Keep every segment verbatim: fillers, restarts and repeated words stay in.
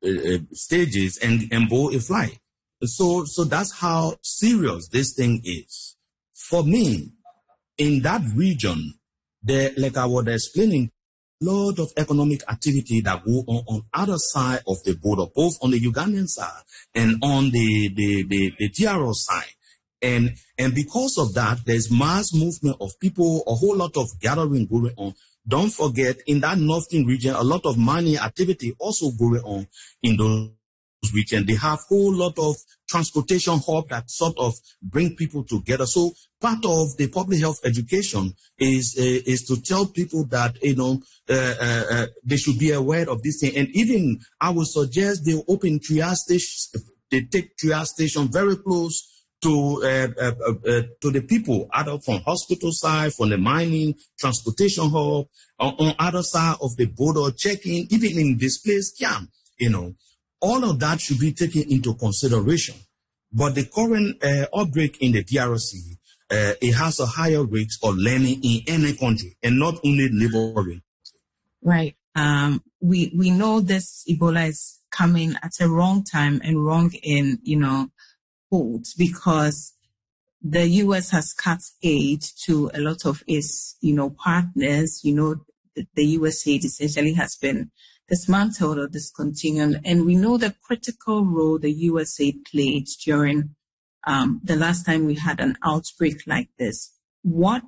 uh, stages and, and board a flight. So, so that's how serious this thing is. For me, in that region, there, like I was explaining, lot of economic activity that go on on other side of the border, both on the Ugandan side and on the, the, the, the D R S side. And, and because of that, there's mass movement of people, a whole lot of gathering going on. Don't forget, in that northern region, a lot of mining activity also going on in those regions. They have a whole lot of transportation hub that sort of bring people together. So part of the public health education is uh, is to tell people that, you know, uh, uh, uh, they should be aware of this thing. And even I would suggest they open triage stations, they take triage station very close to uh, uh, uh, to the people, either from hospital side, from the mining, transportation hub, on, on other side of the border, checking, even in displaced camp, you know. All of that should be taken into consideration. But the current uh, outbreak in the D R C, uh, it has a higher rate of learning in any country, and not only neighboring. Right. Um, we we know this Ebola is coming at a wrong time and wrong in, you know, holds, because the U S has cut aid to a lot of its, you know, partners. You know, the, the U S aid essentially has been dismantled or discontinued. And we know the critical role the U S A played during um, the last time we had an outbreak like this. What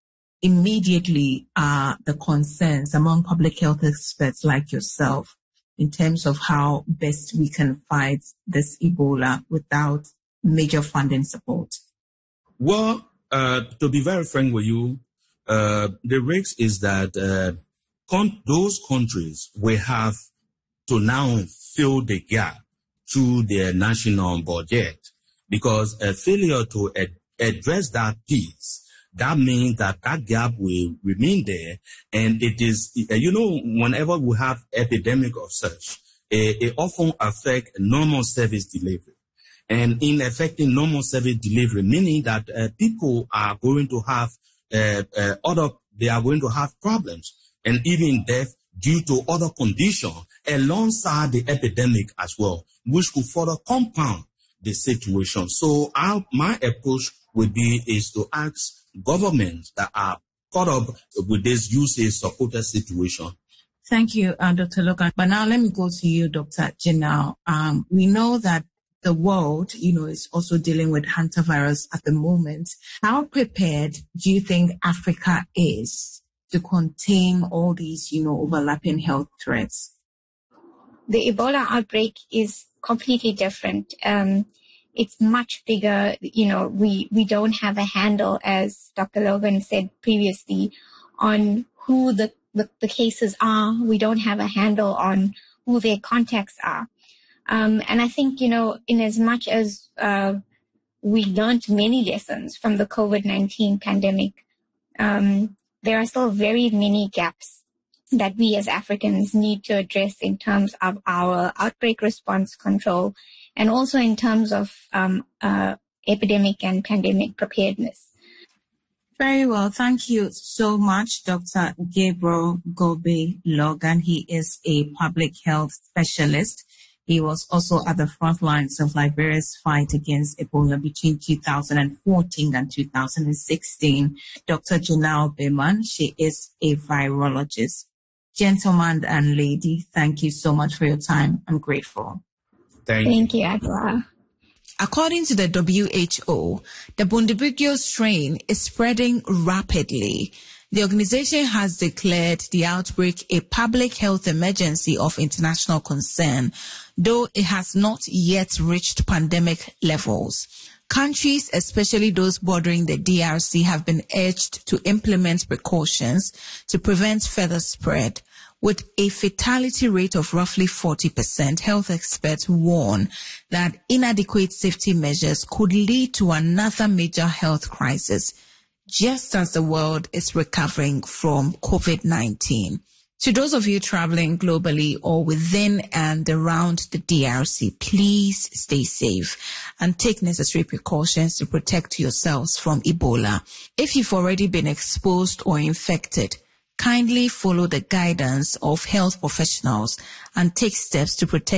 immediately are the concerns among public health experts like yourself in terms of how best we can fight this Ebola without major funding support? Well, uh, to be very frank with you, uh, the risk is that uh, Con- those countries will have to now fill the gap through their national budget, because a failure to ad- address that piece, that means that that gap will remain there. And it is, you know, whenever we have epidemic of such, it, it often affects normal service delivery. And in affecting normal service delivery, meaning that uh, people are going to have uh, uh, other, they are going to have problems, and even death due to other conditions alongside the epidemic as well, which could further compound the situation. So our, my approach would be is to ask governments that are caught up with this usage supported situation. Thank you, uh, Doctor Logan. But now let me go to you, Doctor Jinal. Um, we know that the world, you know, is also dealing with hantavirus at the moment. How prepared do you think Africa is to contain all these, you know, overlapping health threats? The Ebola outbreak is completely different. Um, it's much bigger. You know, we, we don't have a handle, as Doctor Logan said previously, on who the, the, the cases are. We don't have a handle on who their contacts are. Um, and I think, you know, in as much as uh, we learned many lessons from the COVID nineteen pandemic, um, there are still very many gaps that we as Africans need to address in terms of our outbreak response control, and also in terms of um, uh, epidemic and pandemic preparedness. Very well. Thank you so much, Doctor Gabriel Gobe Logan. He is a public health specialist. He was also at the front lines of Liberia's fight against Ebola between two thousand fourteen and two thousand sixteen. Doctor Jinal Beman, she is a virologist. Gentlemen and lady, thank you so much for your time. I'm grateful. Thank, thank you, Adwa. According to the W H O, the Bundibugyo strain is spreading rapidly. The organization has declared the outbreak a public health emergency of international concern, though it has not yet reached pandemic levels. Countries, especially those bordering the D R C, have been urged to implement precautions to prevent further spread. With a fatality rate of roughly forty percent, health experts warn that inadequate safety measures could lead to another major health crisis, just as the world is recovering from COVID nineteen. To those of you traveling globally or within and around the D R C, please stay safe and take necessary precautions to protect yourselves from Ebola. If you've already been exposed or infected, kindly follow the guidance of health professionals and take steps to protect